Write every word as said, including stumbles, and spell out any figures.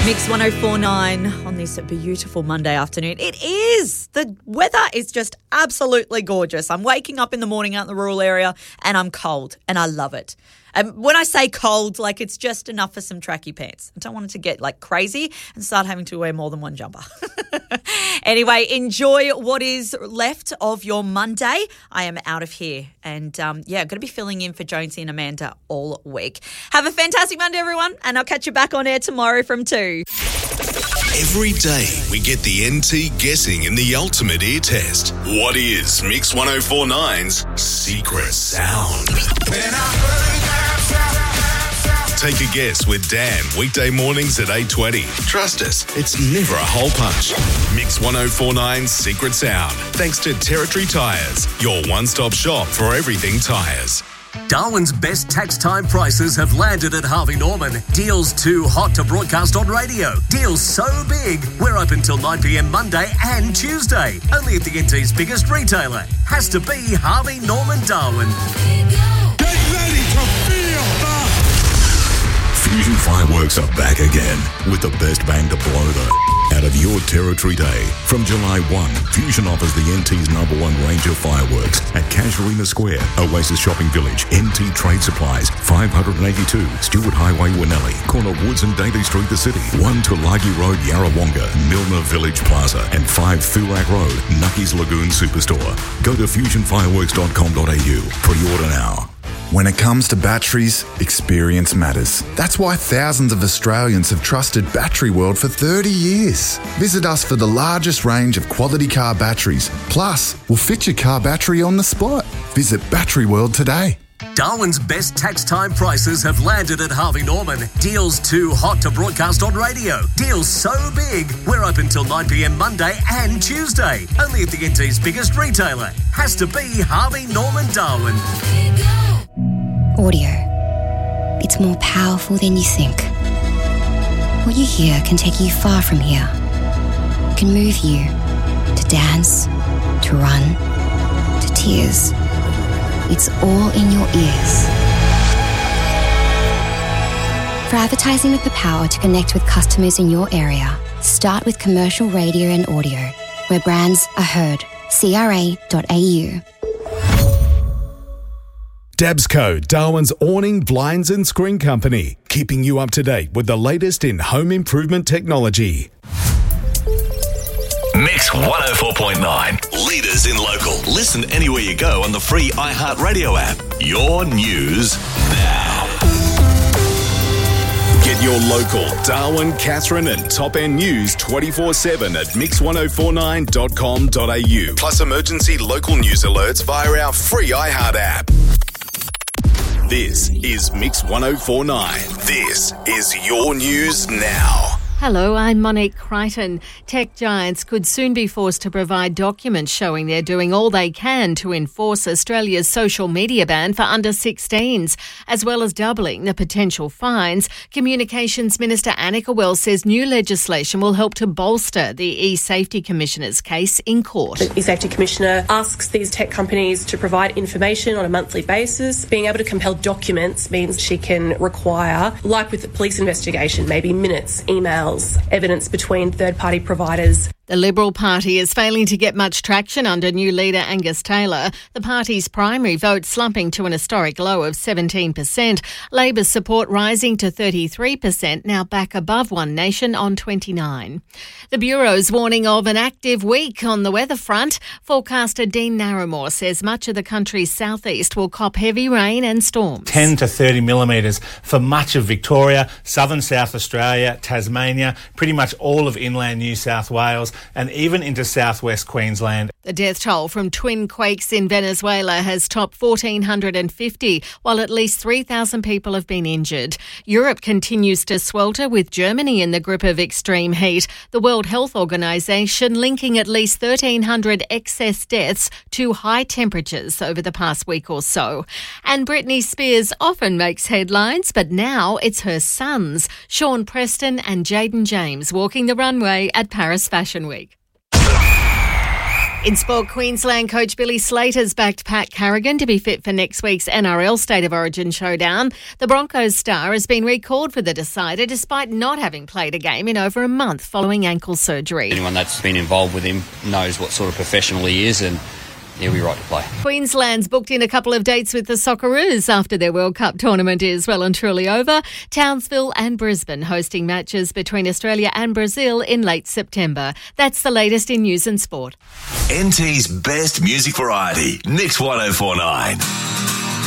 Mix one oh four point nine on this beautiful Monday afternoon. It is. The weather is just absolutely gorgeous. I'm waking up in the morning out in the rural area and I'm cold and I love it. And when I say cold, like it's just enough for some tracky pants. I don't want it to get like crazy and start having to wear more than one jumper. Anyway, enjoy what is left of your Monday. I am out of here and um, yeah, going to be filling in for Jonesy and Amanda all week. Have a fantastic Monday, everyone, and I'll catch you back on air tomorrow from two. Every day we get the N T guessing in the ultimate ear test. What is Mix one oh four point nine's secret sound? Take a guess with Dan, weekday mornings at eight twenty. Trust us, it's never a hole punch. Mix one oh four point nine's secret sound. Thanks to Territory Tyres, your one-stop shop for everything tyres. Darwin's best tax time prices have landed at Harvey Norman. Deals too hot to broadcast on radio. Deals so big, we're open till nine p.m. Monday and Tuesday. Only at the N T's biggest retailer. Has to be Harvey Norman Darwin. Get ready to feel the... Fusion Fireworks are back again with the best bang to blow the out of your Territory Day. From July first, Fusion offers the N T's number one range of fireworks at Casuarina Square, Oasis Shopping Village, N T Trade Supplies, five eighty-two Stewart Highway, Winnelli, corner Woods and Daly Street, the city, one Tulagi Road, Yarrawonga, Milner Village Plaza, and five Thurak Road, Nucky's Lagoon Superstore. Go to fusion fireworks dot com dot a u. Pre-order now. When it comes to batteries, experience matters. That's why thousands of Australians have trusted Battery World for thirty years. Visit us for the largest range of quality car batteries. Plus, we'll fit your car battery on the spot. Visit Battery World today. Darwin's best tax time prices have landed at Harvey Norman. Deals too hot to broadcast on radio. Deals so big, we're open till nine p.m. Monday and Tuesday. Only at the N T's biggest retailer. Has to be Harvey Norman Darwin. Audio. It's more powerful than you think. What you hear can take you far from here. It can move you to dance, to run, to tears. It's all in your ears. For advertising with the power to connect with customers in your area, start with commercial radio and audio, where brands are heard. C R A dot A U. Dabsco, Darwin's awning, blinds and screen company, keeping you up to date with the latest in home improvement technology. Mix one oh four point nine. Leaders in local. Listen anywhere you go on the free iHeartRadio app. Your news now. Get your local Darwin, Katherine and top end news twenty-four seven at mix one oh four nine dot com dot a u. Plus emergency local news alerts via our free iHeart app. This is Mix one oh four point nine. This is your news now. Hello, I'm Monique Crichton. Tech giants could soon be forced to provide documents showing they're doing all they can to enforce Australia's social media ban for under sixteens. As well as doubling the potential fines, Communications Minister Annika Wells says new legislation will help to bolster the e-Safety Commissioner's case in court. The e-Safety Commissioner asks these tech companies to provide information on a monthly basis. Being able to compel documents means she can require, like with the police investigation, maybe minutes, emails, evidence between third-party providers. The Liberal Party is failing to get much traction under new leader Angus Taylor. The party's primary vote slumping to an historic low of seventeen percent. Labor's support rising to thirty-three percent, now back above One Nation on twenty-nine. The Bureau's warning of an active week on the weather front. Forecaster Dean Narramore says much of the country's southeast will cop heavy rain and storms. ten to thirty millimetres for much of Victoria, southern South Australia, Tasmania, pretty much all of inland New South Wales, and even into southwest Queensland. The death toll from twin quakes in Venezuela has topped one thousand four hundred fifty, while at least three thousand people have been injured. Europe continues to swelter, with Germany in the grip of extreme heat. The World Health Organization linking at least thirteen hundred excess deaths to high temperatures over the past week or so. And Britney Spears often makes headlines, but now it's her sons, Sean Preston and Jaden James, walking the runway at Paris Fashion Week. In sport, Queensland coach Billy Slater's backed Pat Carrigan to be fit for next week's N R L State of Origin showdown. The Broncos star has been recalled for the decider despite not having played a game in over a month following ankle surgery. Anyone that's been involved with him knows what sort of professional he is, and he'll be right to play. Queensland's booked in a couple of dates with the Socceroos after their World Cup tournament is well and truly over. Townsville and Brisbane hosting matches between Australia and Brazil in late September. That's the latest in news and sport. N T's best music variety, Mix one oh four nine.